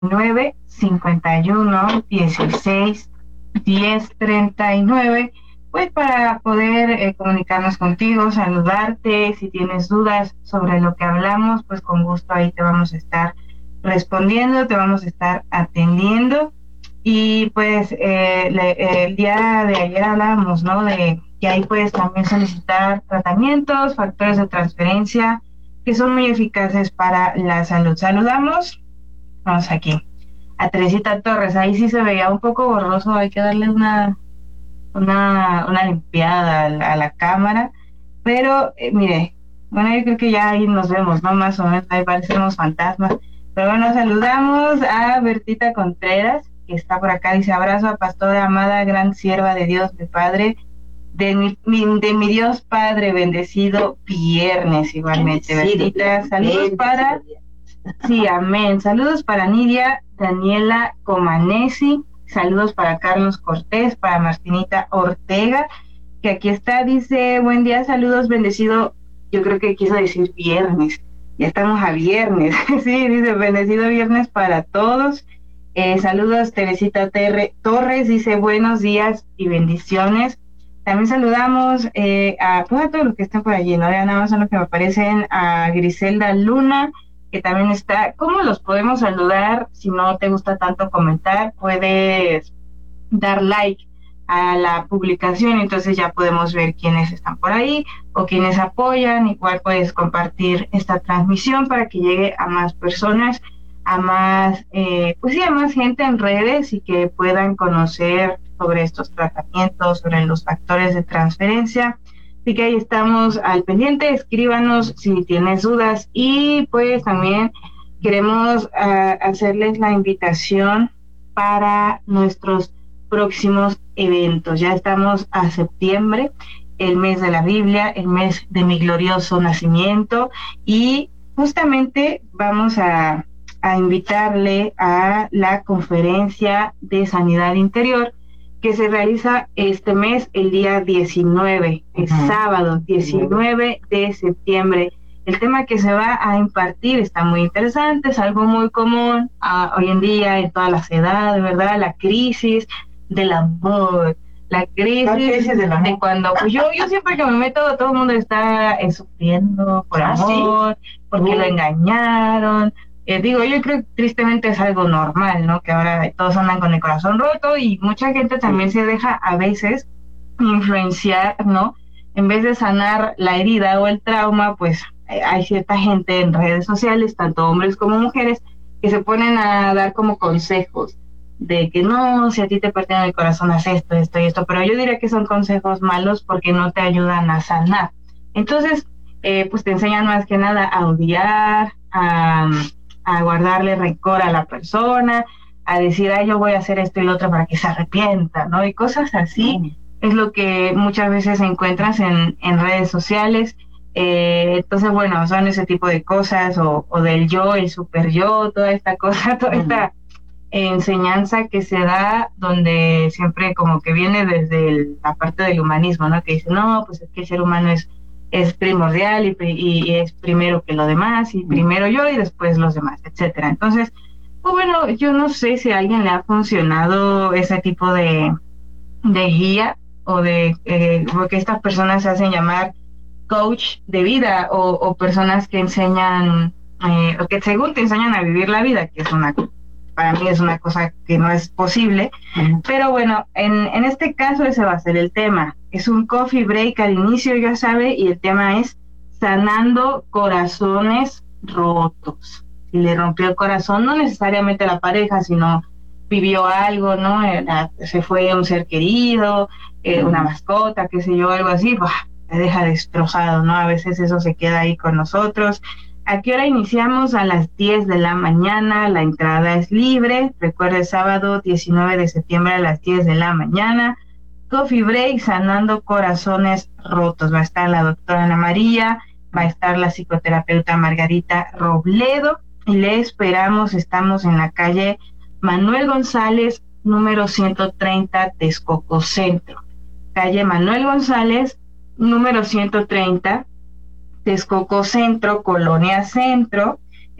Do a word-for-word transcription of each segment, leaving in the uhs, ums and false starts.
nueve, cincuenta y uno, dieciséis, diez, treinta y nueve, pues para poder eh, comunicarnos contigo, saludarte. Si tienes dudas sobre lo que hablamos, pues con gusto ahí te vamos a estar respondiendo, te vamos a estar atendiendo. Y pues eh, le, eh, el día de ayer hablábamos, ¿no? De que ahí puedes también solicitar tratamientos, factores de transferencia que son muy eficaces para la salud. Saludamos, vamos aquí, a Teresita Torres. Ahí sí se veía un poco borroso, hay que darle una, una, una limpiada a la, a la cámara. Pero eh, mire, bueno, yo creo que ya ahí nos vemos, ¿no? Más o menos, ahí parecemos fantasmas. Pero bueno, saludamos a Bertita Contreras, que está por acá. Dice: abrazo a pastora amada, gran sierva de Dios, mi Padre, de mi, mi- de mi Dios Padre, bendecido viernes. Igualmente, Bendecido Bertita, día, saludos bendecido para, día. sí, amén, saludos para Nidia Daniela Comanesi, saludos para Carlos Cortés, para Martinita Ortega, que aquí está. Dice: buen día, saludos, bendecido. Yo creo que quiso decir viernes, ya estamos a viernes. Sí, dice: bendecido viernes para todos. Eh, saludos, Teresita Terre, Torres, dice: buenos días y bendiciones. También saludamos eh, a, pues, a todos los que están por allí, no vean nada más son los que me aparecen, a Griselda Luna, que también está. ¿Cómo los podemos saludar? Si no te gusta tanto comentar, puedes dar like a la publicación, entonces ya podemos ver quiénes están por ahí o quiénes apoyan. Igual puedes compartir esta transmisión para que llegue a más personas, a más, eh, pues sí, a más gente en redes, y que puedan conocer sobre estos tratamientos, sobre los factores de transferencia. Así que ahí estamos al pendiente. Escríbanos si tienes dudas, y pues también queremos uh, hacerles la invitación para nuestros próximos eventos. Ya estamos a septiembre, el mes de la Biblia, el mes de mi glorioso nacimiento, y justamente vamos a, a invitarle a la conferencia de sanidad interior que se realiza este mes, el día diecinueve, el uh-huh. sábado diecinueve de septiembre. El tema que se va a impartir está muy interesante, es algo muy común uh, hoy en día en todas las edades, ¿verdad? La crisis del amor, la crisis, la crisis del amor. De cuando, pues yo, yo siempre que me meto, todo el mundo está eh, sufriendo por ¿Ah, amor, sí? porque uh. lo engañaron. Eh, digo, yo creo que tristemente es algo normal, ¿no? Que ahora todos andan con el corazón roto, y mucha gente también se deja a veces influenciar, ¿no? En vez de sanar la herida o el trauma, pues eh, hay cierta gente en redes sociales, tanto hombres como mujeres, que se ponen a dar como consejos de que no, si a ti te parte en el corazón, haz esto, esto y esto, pero yo diría que son consejos malos porque no te ayudan a sanar. Entonces, eh, pues te enseñan más que nada a odiar, a, a guardarle rencor a la persona, a decir: ay, yo voy a hacer esto y lo otro para que se arrepienta, ¿no? Y cosas así. Mm. Es lo que muchas veces encuentras en, en redes sociales. Eh, entonces, bueno, son ese tipo de cosas, o, o del yo, el super yo, toda esta cosa, toda mm. esta enseñanza que se da, donde siempre como que viene desde el, la parte del humanismo, ¿no? Que dice: no, pues es que el ser humano es, es primordial y, y, y es primero que lo demás, y primero yo y después los demás, etcétera. Entonces, pues bueno, yo no sé si a alguien le ha funcionado ese tipo de, de guía, o de, eh, porque estas personas se hacen llamar coach de vida, o, o personas que enseñan, eh, o que según te enseñan a vivir la vida, que es una, para mí es una cosa que no es posible. Uh-huh. Pero bueno, en, en este caso ese va a ser el tema. Es un coffee break al inicio, ya sabe, y el tema es sanando corazones rotos. Si le rompió el corazón, no necesariamente la pareja, sino vivió algo, ¿no? Era, se fue un ser querido, eh, una mascota, qué sé yo, algo así, ¡buah!, te deja destrozado, ¿no? A veces eso se queda ahí con nosotros. ¿A qué hora iniciamos? A las diez de la mañana, la entrada es libre. Recuerde, sábado diecinueve de septiembre a las diez de la mañana. Coffee break, sanando corazones rotos. Va a estar la doctora Ana María, va a estar la psicoterapeuta Margarita Robledo, y le esperamos. Estamos en la calle Manuel González, número ciento treinta, Texcoco Centro. Calle Manuel González, número ciento treinta, Texcoco Centro, Colonia Centro.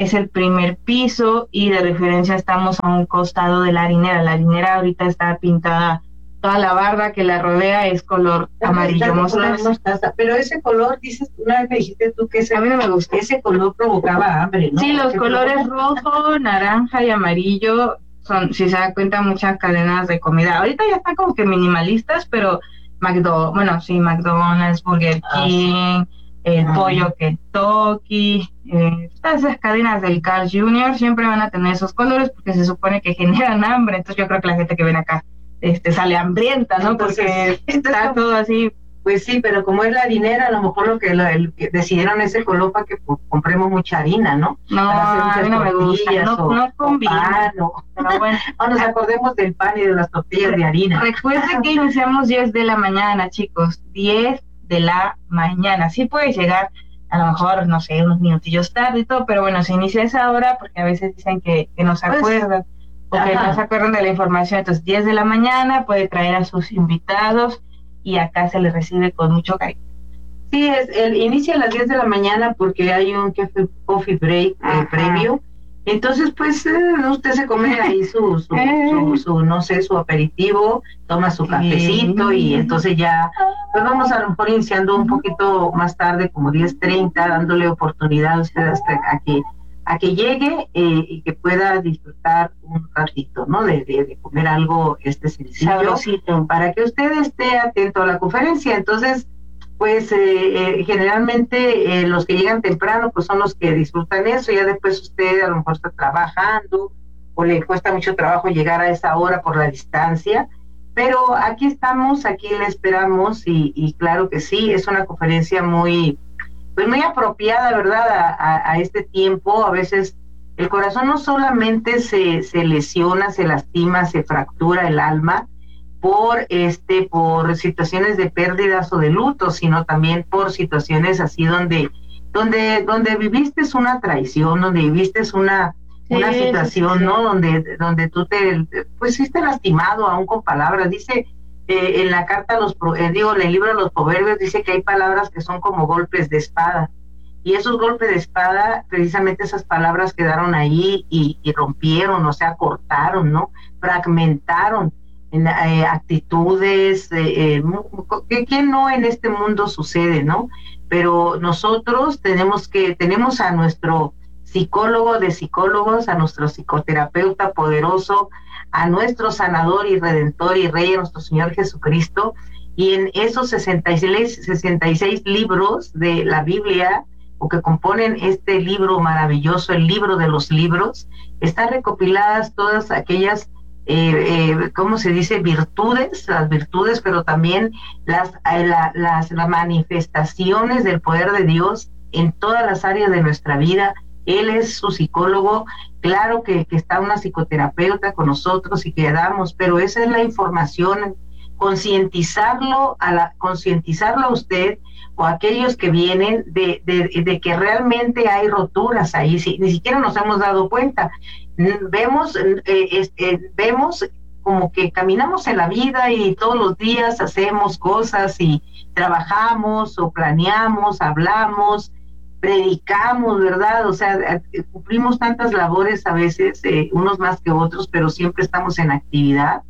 es el primer piso y de referencia estamos a un costado de la harinera. La harinera ahorita está pintada, toda la barda que la rodea es color amarillo mostaza. mostaza. Pero ese color, dices, una vez me dijiste tú que ese, a mí no me gusta. Ese color provocaba hambre, ¿no? Sí, los colores rojo, naranja y amarillo son, si se da cuenta, muchas cadenas de comida. Ahorita ya están como que minimalistas, pero McDonald's, bueno, sí, McDonald's, Burger King, ah, sí. el ah. pollo Kentucky, eh, todas esas cadenas del Carl's junior siempre van a tener esos colores porque se supone que generan hambre. Entonces yo creo que la gente que viene acá este sale hambrienta, ¿no? Entonces, porque está como, todo así. Pues sí, pero como es la harinera, a lo mejor lo que, lo, el, que decidieron ese color para que pues, compremos mucha harina, ¿no? No, a mí no me gusta, no, o, no combina. O, pero bueno, o nos acordemos del pan y de las tortillas de harina. Recuerden que iniciamos diez de la mañana, chicos, diez de la mañana. Sí puede llegar a lo mejor, no sé, unos minutillos tarde y todo, pero bueno, se inicia a esa hora porque a veces dicen que, que no se acuerdan, pues, porque no se acuerdan de la información. Entonces, diez de la mañana, puede traer a sus invitados y acá se les recibe con mucho cariño. Sí, es, el, inicia a las diez de la mañana porque hay un coffee break eh, previo. Entonces, pues, eh, usted se come ahí su, su, su, su, no sé, su aperitivo, toma su cafecito y entonces ya, pues vamos a lo mejor iniciando un poquito más tarde, como diez treinta, dándole oportunidad a usted hasta a que, a que llegue eh, y que pueda disfrutar un ratito, ¿no? De, de, de comer algo este sencillo, sabrosito, para que usted esté atento a la conferencia. Entonces, pues eh, eh, generalmente eh, los que llegan temprano pues son los que disfrutan eso. Ya después usted a lo mejor está trabajando o le cuesta mucho trabajo llegar a esa hora por la distancia, pero aquí estamos, aquí le esperamos y, y claro que sí, es una conferencia muy pues muy apropiada, ¿verdad? A, a, a este tiempo. A veces el corazón no solamente se, se lesiona, se lastima, se fractura el alma por este por situaciones de pérdidas o de luto, sino también por situaciones así donde donde donde viviste una traición, donde viviste una sí, una situación, sí, sí. ¿no? Donde donde tú te pues fuiste lastimado aún con palabras. Dice eh, en la carta a los eh, digo en el libro de los Proverbios dice que hay palabras que son como golpes de espada. Y esos golpes de espada, precisamente esas palabras quedaron ahí y, y rompieron, o sea, cortaron, ¿no? Fragmentaron en, eh, actitudes, eh, eh, que, que no en este mundo sucede, ¿no? Pero nosotros tenemos que, tenemos a nuestro psicólogo de psicólogos, a nuestro psicoterapeuta poderoso, a nuestro sanador y redentor y rey, a nuestro Señor Jesucristo, y en esos sesenta y seis, sesenta y seis libros de la Biblia, o que componen este libro maravilloso, el libro de los libros, están recopiladas todas aquellas Eh, eh, ¿cómo se dice? Virtudes, las virtudes, pero también las, eh, la, las, las manifestaciones del poder de Dios en todas las áreas de nuestra vida. Él es su psicólogo, claro que, que está una psicoterapeuta con nosotros y que damos, pero esa es la información, concientizarlo a la, concientizarlo a usted o a aquellos que vienen de, de, de que realmente hay roturas ahí, si, ni siquiera nos hemos dado cuenta. Vemos, eh, eh, vemos como que caminamos en la vida y todos los días hacemos cosas y trabajamos o planeamos, hablamos, predicamos, ¿verdad? O sea, cumplimos tantas labores a veces, eh, unos más que otros, pero siempre estamos en actividad.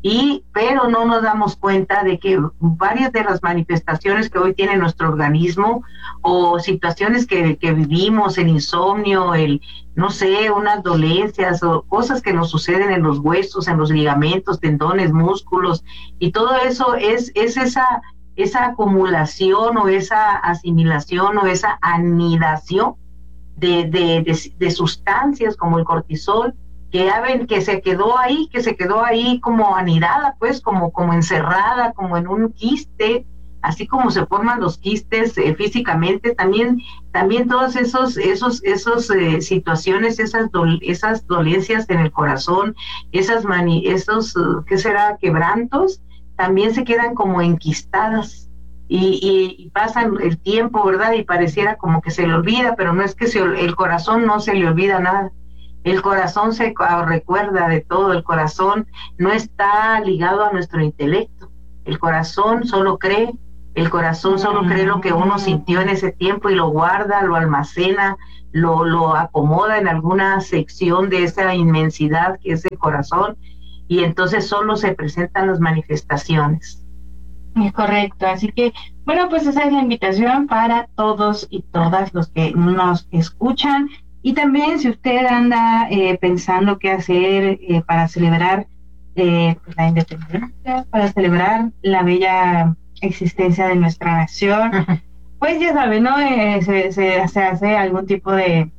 Y pero no nos damos cuenta de que varias de las manifestaciones que hoy tiene nuestro organismo o situaciones que, que vivimos, el insomnio, el no sé, unas dolencias o cosas que nos suceden en los huesos, en los ligamentos, tendones, músculos, y todo eso es, es esa, esa acumulación o esa asimilación o esa anidación de, de, de, de sustancias como el cortisol, que ya ven que se quedó ahí, que se quedó ahí como anidada, pues, como, como encerrada, como en un quiste, así como se forman los quistes eh, físicamente, también, también todas esos, esos, esos eh, situaciones, esas, dol, esas dolencias en el corazón, esas mani, esos, ¿qué será? Quebrantos, también se quedan como enquistadas. Y, y, y pasan el tiempo, ¿verdad? Y pareciera como que se le olvida, pero no es que se, el corazón no se le olvida nada. El corazón se recuerda de todo, el corazón no está ligado a nuestro intelecto, el corazón solo cree, El corazón solo cree lo que uno sintió en ese tiempo y lo guarda, lo almacena, lo, lo acomoda en alguna sección de esa inmensidad que es el corazón, y entonces solo se presentan las manifestaciones. Es correcto, así que, bueno, pues esa es la invitación para todos y todas los que nos escuchan. Y también si usted anda eh, pensando qué hacer eh, para celebrar eh, pues la independencia, para celebrar la bella existencia de nuestra nación, pues ya sabe, ¿no? Eh, se, se, se hace algún tipo de,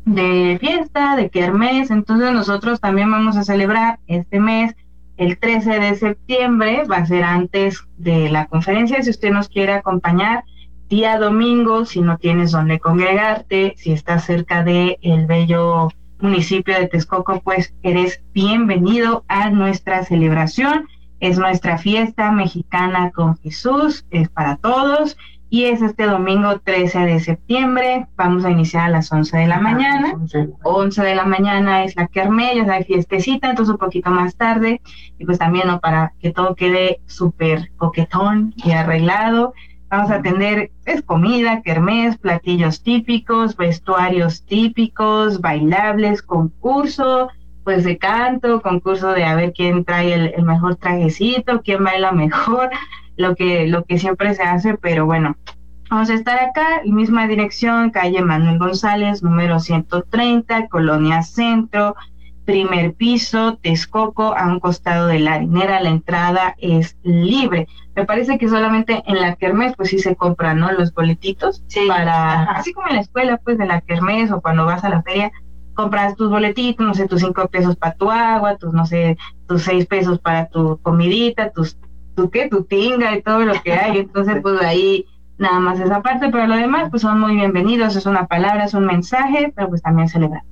de fiesta, de kermés. Entonces nosotros también vamos a celebrar este mes, el trece de septiembre, va a ser antes de la conferencia. Si usted nos quiere acompañar, día domingo, si no tienes donde congregarte, si estás cerca de el bello municipio de Texcoco, pues eres bienvenido a nuestra celebración. Es nuestra fiesta mexicana con Jesús, es para todos, y es este domingo trece de septiembre. Vamos a iniciar a las once de la mañana. once de la mañana es la kermés, ya sabe, fiestecita, entonces un poquito más tarde, y pues también, ¿no?, para que todo quede súper coquetón y arreglado. Vamos a tener pues, comida, kermés, platillos típicos, vestuarios típicos, bailables, concurso pues de canto, concurso de a ver quién trae el, el mejor trajecito, quién baila mejor, lo que, lo que siempre se hace. Pero bueno, vamos a estar acá, misma dirección, calle Manuel González, número ciento treinta, Colonia Centro, primer piso, Texcoco, a un costado de la harinera. La entrada es libre. Me parece que solamente en la kermés pues sí se compran, ¿no?, los boletitos, sí, para, ajá, así como en la escuela pues de la kermés, o cuando vas a la feria compras tus boletitos, no sé, tus cinco pesos para tu agua, tus, no sé, tus seis pesos para tu comidita, tus, tu qué, tu tinga y todo lo que hay. Entonces pues ahí nada más esa parte, pero lo demás pues son muy bienvenidos, es una palabra, es un mensaje, pero pues también celebramos.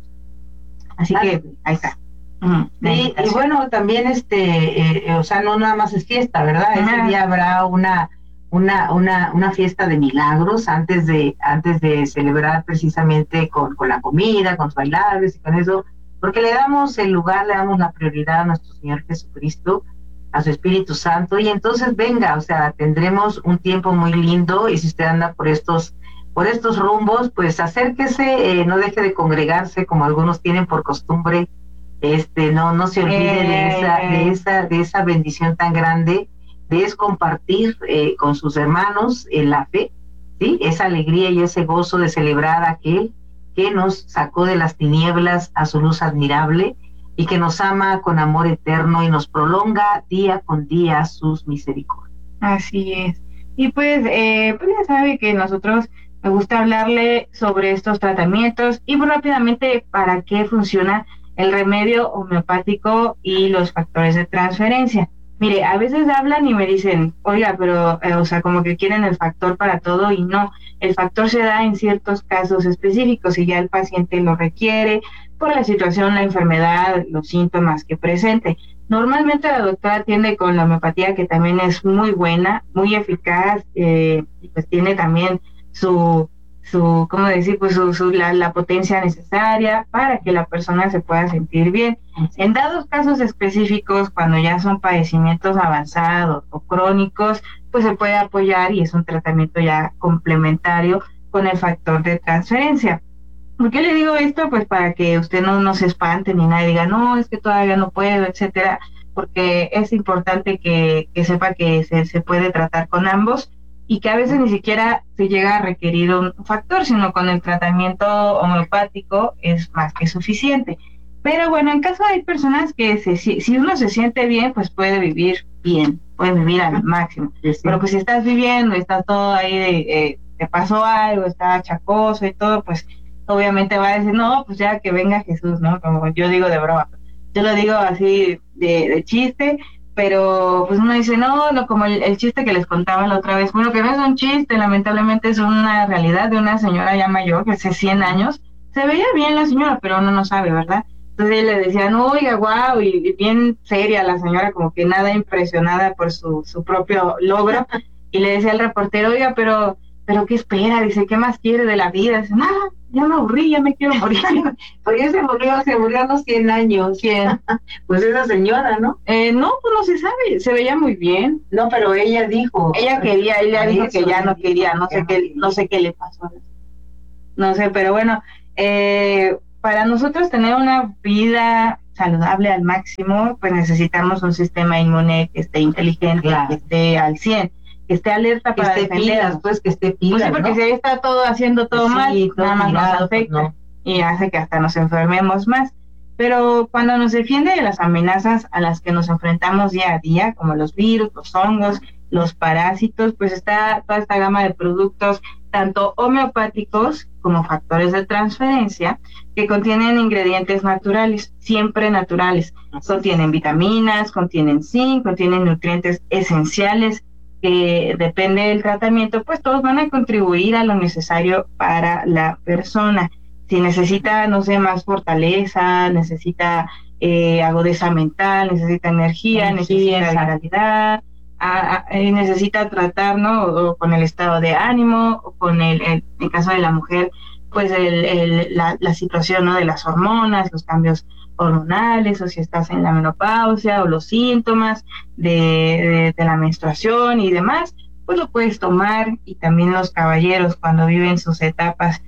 Así ah, que ahí está. Uh-huh. Sí, y bueno, también este, eh, o sea, no nada más es fiesta, ¿verdad? Uh-huh. Ese día habrá una, una, una, una fiesta de milagros antes de, antes de celebrar precisamente con, con la comida, con los bailables y con eso, porque le damos el lugar, le damos la prioridad a nuestro Señor Jesucristo, a su Espíritu Santo, y entonces venga, o sea, tendremos un tiempo muy lindo. Y si usted anda por estos por estos rumbos, pues acérquese, eh, no deje de congregarse como algunos tienen por costumbre. Este, no, no se olvide eh, de esa, de esa, de esa bendición tan grande, de es compartir eh, con sus hermanos en la fe, ¿sí? Esa alegría y ese gozo de celebrar a aquel que nos sacó de las tinieblas a su luz admirable y que nos ama con amor eterno y nos prolonga día con día sus misericordias. Así es. Y pues, eh, pues ya sabe que nosotros me gusta hablarle sobre estos tratamientos y pues, rápidamente para qué funciona el remedio homeopático y los factores de transferencia. Mire, a veces hablan y me dicen, oiga, pero, eh, o sea, como que quieren el factor para todo, y no, el factor se da en ciertos casos específicos y ya el paciente lo requiere por la situación, la enfermedad, los síntomas que presente. Normalmente la doctora atiende con la homeopatía, que también es muy buena, muy eficaz, eh, y pues tiene también su, su ¿cómo decir? Pues su, su la, la potencia necesaria para que la persona se pueda sentir bien. En dados casos específicos, cuando ya son padecimientos avanzados o crónicos, pues se puede apoyar y es un tratamiento ya complementario con el factor de transferencia. ¿Por qué le digo esto? Pues para que usted no, no se espante ni nadie diga, no, es que todavía no puedo, etcétera, porque es importante que, que sepa que se, se puede tratar con ambos y que a veces ni siquiera se llega a requerir un factor, sino con el tratamiento homeopático es más que suficiente. Pero bueno, en caso hay personas que se, si, si uno se siente bien, pues puede vivir bien, puede vivir al máximo. Sí, sí. Pero pues si estás viviendo, estás todo ahí, de, eh, te pasó algo, está achacoso y todo, pues obviamente va a decir, no, pues ya que venga Jesús, ¿no? Como yo digo de broma. Yo lo digo así de, de chiste, pero pues uno dice, no, no, como el, el chiste que les contaba la otra vez, bueno, que no es un chiste, lamentablemente es una realidad de una señora ya mayor, que hace cien años, se veía bien la señora, pero uno no sabe, ¿verdad? Entonces le decían, oiga, guau, y, y bien seria la señora, como que nada impresionada por su, su propio logro, y le decía al reportero, oiga, pero pero ¿qué espera? Dice, ¿qué más quiere de la vida? Dice, nada, ya me aburrí, ya me quiero morir. Pues ya se murió, se murió a los cien años. ¿Quién? Pues esa señora, ¿no? Eh, no, pues no se sabe, se veía muy bien. No, pero ella dijo. Ella quería, ella dijo que ya no quería, no sé qué, no sé qué le pasó. No sé, pero bueno, eh, para nosotros tener una vida saludable al máximo, pues necesitamos un sistema inmune que esté inteligente, claro, que esté al cien, que esté alerta que para esté pilas, pues que esté pilas, pues sí, porque ¿no? si ahí está todo haciendo todo sí, mal, todo nada más mirado, nos afecta, pues no, y hace que hasta nos enfermemos más. Pero cuando nos defiende de las amenazas a las que nos enfrentamos día a día, como los virus, los hongos, los parásitos, pues está toda esta gama de productos, tanto homeopáticos como factores de transferencia, que contienen ingredientes naturales, siempre naturales. Contienen vitaminas, contienen zinc, contienen nutrientes esenciales, que depende del tratamiento, pues todos van a contribuir a lo necesario para la persona. Si necesita, no sé, más fortaleza, necesita eh, agudeza mental, necesita energía, necesita vitalidad, a, a, necesita tratar, ¿no? O, o con el estado de ánimo, o con el, el en caso de la mujer, pues el, el, la, la situación, ¿no? De las hormonas, los cambios hormonales, o si estás en la menopausia, o los síntomas de, de, de la menstruación y demás, pues lo puedes tomar. Y también los caballeros cuando viven sus etapas,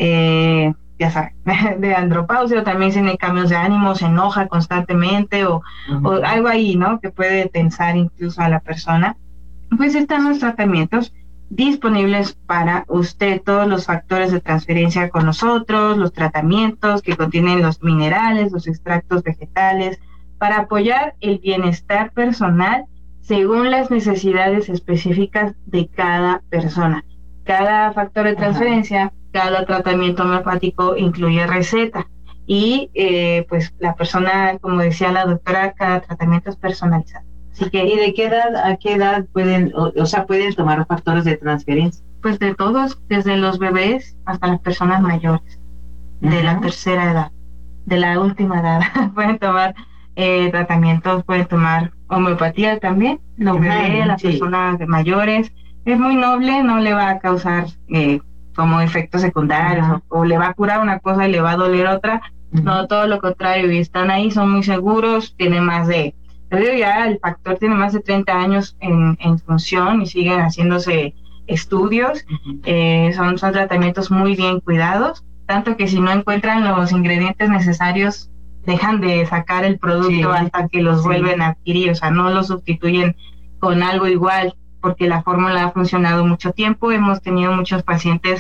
eh, ya saben, de andropausia, o también tiene cambios de ánimo, se enoja constantemente, o, uh-huh, o algo ahí, ¿no? Que puede tensar incluso a la persona. Pues están los tratamientos disponibles para usted, todos los factores de transferencia con nosotros, los tratamientos que contienen los minerales, los extractos vegetales, para apoyar el bienestar personal según las necesidades específicas de cada persona. Cada factor de transferencia, uh-huh, cada tratamiento homeopático incluye receta, y eh, pues la persona, como decía la doctora, cada tratamiento es personalizado. Así que, ¿y de qué edad a qué edad pueden, o, o sea, pueden tomar factores de transferencia? Pues de todos, desde los bebés hasta las personas mayores, uh-huh, de la tercera edad, de la última edad, pueden tomar eh, tratamientos, pueden tomar homeopatía también, los uh-huh, bebés, las sí. personas mayores. Es muy noble, no le va a causar eh, como efectos secundarios, uh-huh, o, o le va a curar una cosa y le va a doler otra, uh-huh, no, todo lo contrario, y están ahí, son muy seguros, tienen más de, yo digo ya, el factor tiene más de treinta años en, en función y siguen haciéndose estudios, uh-huh, eh, son, son tratamientos muy bien cuidados, tanto que si no encuentran los ingredientes necesarios, dejan de sacar el producto sí, hasta que los sí. vuelven a adquirir, o sea, no los sustituyen con algo igual, porque la fórmula ha funcionado mucho tiempo. Hemos tenido muchos pacientes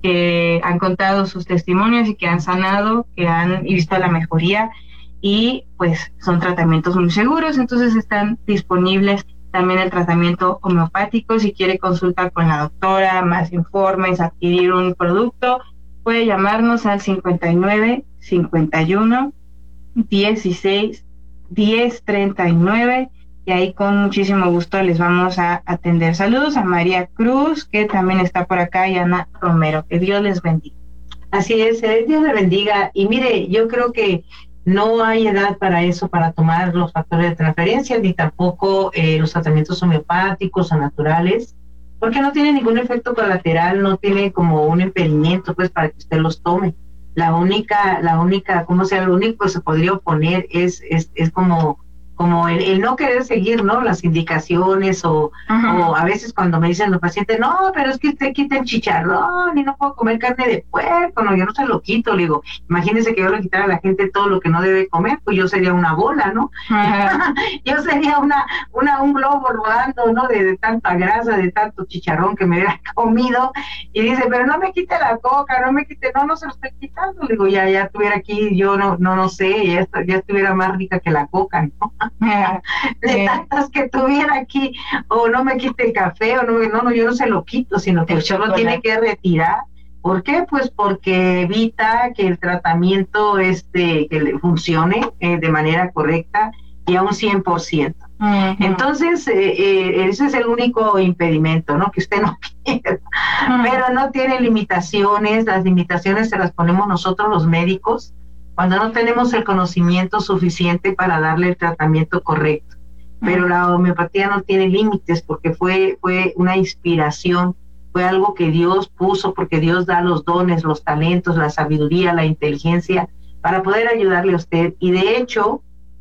que han contado sus testimonios y que han sanado, que han visto la mejoría, y pues son tratamientos muy seguros. Entonces están disponibles también el tratamiento homeopático. Si quiere consultar con la doctora, más informes, adquirir un producto, puede llamarnos al cincuenta y nueve, cincuenta y uno, dieciséis, diez, treinta y nueve, y ahí con muchísimo gusto les vamos a atender. Saludos a María Cruz, que también está por acá, y Ana Romero. Que Dios les bendiga. Así es, eh, Dios les bendiga. Y mire, yo creo que no hay edad para eso, para tomar los factores de transferencia, ni tampoco eh, los tratamientos homeopáticos o naturales, porque no tiene ningún efecto colateral, no tiene como un impedimento, pues, para que usted los tome. La única, la única, como sea, lo único que se podría oponer es, es, es como como el, el no querer seguir, ¿no? Las indicaciones, o, o a veces cuando me dicen los pacientes, no, pero es que usted quita el chicharrón y no puedo comer carne de puerco, no, yo no se lo quito. Le digo, imagínese que yo le quitara a la gente todo lo que no debe comer, pues yo sería una bola, ¿no? Yo sería una, una, un globo rodando, ¿no? De, de tanta grasa, de tanto chicharrón que me hubiera comido. Y dice, pero no me quite la coca, no me quite, no, no se lo estoy quitando. Le digo, ya, ya estuviera aquí, yo no, no, no sé, ya, ya estuviera más rica que la coca, ¿no? De tantas que tuviera aquí, o no me quite el café, o no, no, no, yo no se lo quito, sino que el chorro tiene que retirar. ¿Por qué? Pues porque evita que el tratamiento este que le funcione eh, de manera correcta y a un cien por ciento. Uh-huh. Entonces, eh, eh, ese es el único impedimento, ¿no? Que usted no quiera. Uh-huh. Pero no tiene limitaciones, las limitaciones se las ponemos nosotros los médicos, cuando no tenemos el conocimiento suficiente para darle el tratamiento correcto. Pero la homeopatía no tiene límites, porque fue, fue una inspiración, fue algo que Dios puso, porque Dios da los dones, los talentos, la sabiduría, la inteligencia, para poder ayudarle a usted. Y de hecho,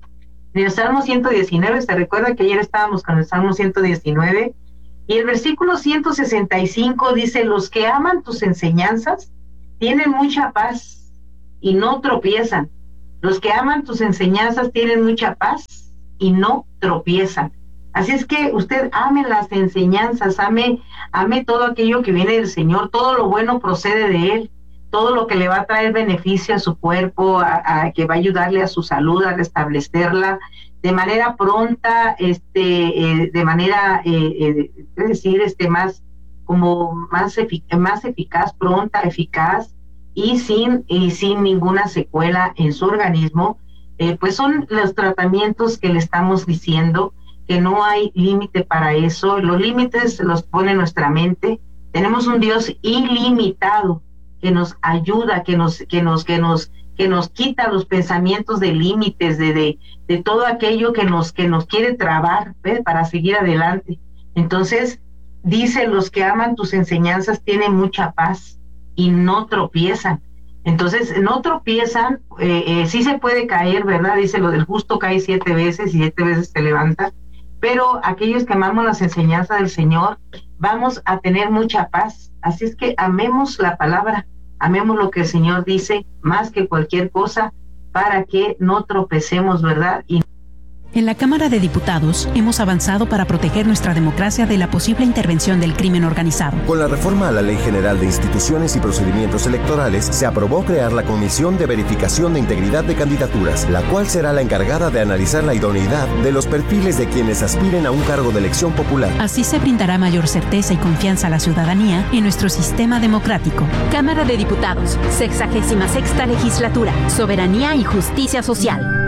en el Salmo ciento diecinueve, ¿se recuerda que ayer estábamos con el Salmo ciento diecinueve? Y el versículo ciento sesenta y cinco dice, los que aman tus enseñanzas tienen mucha paz y no tropiezan. Los que aman tus enseñanzas tienen mucha paz y no tropiezan. Así es que usted ame las enseñanzas, ame, ame todo aquello que viene del Señor, todo lo bueno procede de Él, todo lo que le va a traer beneficio a su cuerpo, a, a que va a ayudarle a su salud, a restablecerla de manera pronta, este, eh, de manera, eh, eh, es decir, este, más, como más, efic- más eficaz, pronta, eficaz, y sin, y sin ninguna secuela en su organismo. Eh, pues son los tratamientos que le estamos diciendo, que no hay límite para eso. Los límites los pone nuestra mente. Tenemos un Dios ilimitado que nos ayuda, que nos, que nos, que nos, que nos quita los pensamientos de límites, de, de, de todo aquello que nos, que nos quiere trabar, ¿ves? Para seguir adelante. Entonces, dice, los que aman tus enseñanzas tienen mucha paz y no tropiezan. Entonces, no tropiezan, eh, eh, sí se puede caer, ¿verdad? Dice, lo del justo cae siete veces y siete veces se levanta, pero aquellos que amamos las enseñanzas del Señor, vamos a tener mucha paz. Así es que amemos la palabra, amemos lo que el Señor dice, más que cualquier cosa, para que no tropecemos, ¿verdad? Y En la Cámara de Diputados hemos avanzado para proteger nuestra democracia de la posible intervención del crimen organizado. Con la reforma a la Ley General de Instituciones y Procedimientos Electorales, se aprobó crear la Comisión de Verificación de Integridad de Candidaturas, la cual será la encargada de analizar la idoneidad de los perfiles de quienes aspiren a un cargo de elección popular. Así se brindará mayor certeza y confianza a la ciudadanía en nuestro sistema democrático. Cámara de Diputados, sexagésima sexta legislatura, soberanía y justicia social.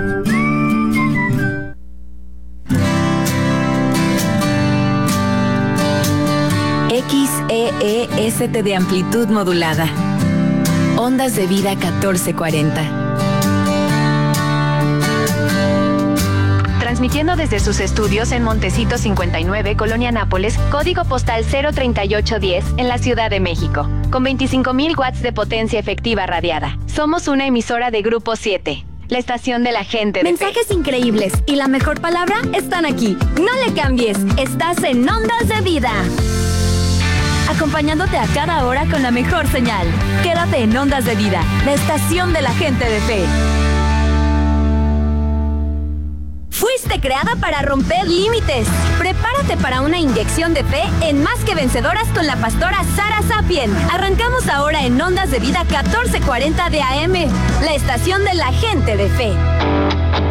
X E E S T de amplitud modulada. Ondas de vida catorce cuarenta. Transmitiendo desde sus estudios en Montecito cincuenta y nueve, Colonia Nápoles, código postal cero treinta y ocho diez, en la Ciudad de México, con veinticinco mil watts de potencia efectiva radiada. Somos una emisora de Grupo siete, la estación de la gente de Mensajes fe. increíbles y la mejor palabra están aquí. No le cambies, estás en Ondas de Vida, acompañándote a cada hora con la mejor señal. Quédate en Ondas de Vida, la estación de la gente de fe. Fuiste creada para romper límites. Prepárate para una inyección de fe en Más que Vencedoras con la pastora Sara Sapien. Arrancamos ahora en Ondas de Vida catorce cuarenta de A M, la estación de la gente de fe.